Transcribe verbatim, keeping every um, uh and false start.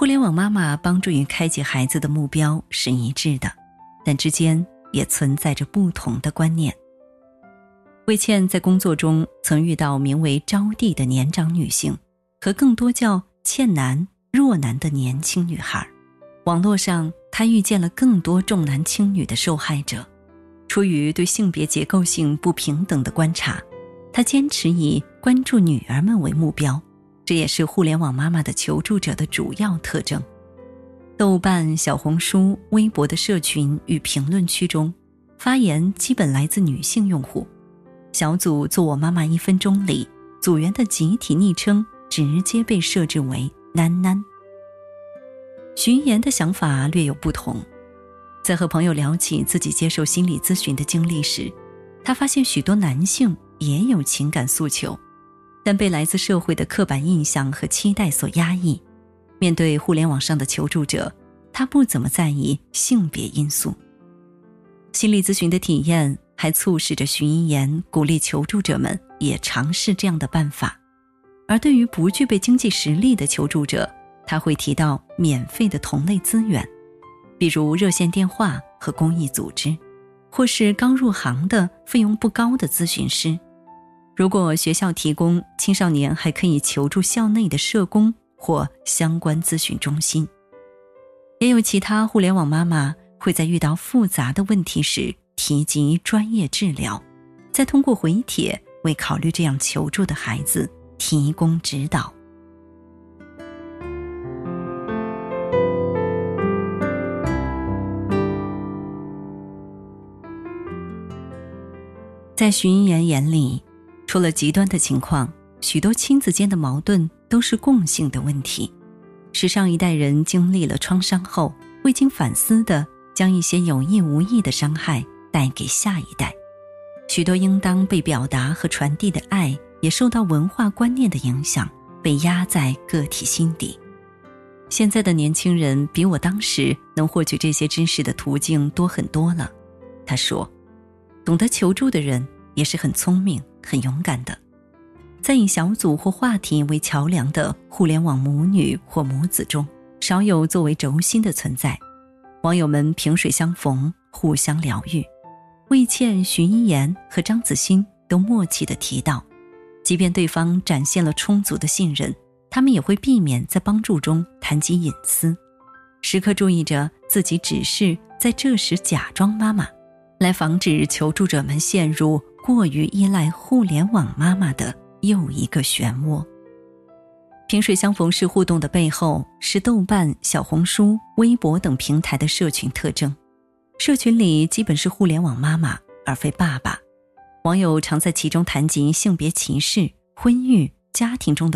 互联网妈妈帮助于开启孩子的目标是一致的，但之间也存在着不同的观念。魏倩在工作中曾遇到名为招娣的年长女性和更多叫倩男、若男的年轻女孩。网络上她遇见了更多重男轻女的受害者。出于对性别结构性不平等的观察，她坚持以关注女儿们为目标，这也是互联网妈妈的求助者的主要特征。豆瓣、小红书、微博的社群与评论区中，发言基本来自女性用户。小组做我妈妈一分钟里，组员的集体昵称直接被设置为囡囡。徐一言的想法略有不同。在和朋友聊起自己接受心理咨询的经历时，他发现许多男性也有情感诉求，但被来自社会的刻板印象和期待所压抑。面对互联网上的求助者，他不怎么在意性别因素。心理咨询的体验还促使着徐一言鼓励求助者们也尝试这样的办法。而对于不具备经济实力的求助者，他会提到免费的同类资源，比如热线电话和公益组织，或是刚入行的费用不高的咨询师。如果学校提供，青少年还可以求助校内的社工或相关咨询中心。也有其他互联网妈妈会在遇到复杂的问题时提及专业治疗，再通过回帖为考虑这样求助的孩子提供指导。在徐一言眼里，除了极端的情况，许多亲子间的矛盾都是共性的问题。是上一代人经历了创伤后，未经反思地将一些有意无意的伤害带给下一代。许多应当被表达和传递的爱，也受到文化观念的影响，被压在个体心底。现在的年轻人比我当时能获取这些知识的途径多很多了。他说，懂得求助的人也是很聪明、很勇敢的。在以小组或话题为桥梁的互联网母女或母子中，少有作为轴心的存在。网友们萍水相逢，互相疗愈。魏倩、徐一言和张子欣都默契地提到，即便对方展现了充足的信任，他们也会避免在帮助中谈及隐私，时刻注意着自己只是在这时假装妈妈，来防止求助者们陷入过于依赖互联网妈妈的又一个漩涡。萍水相逢式互动的背后，是豆瓣、小红书、微博等平台的社群特征。社群里基本是互联网妈妈，而非爸爸。网友常在其中谈及性别歧视、婚育、家庭中的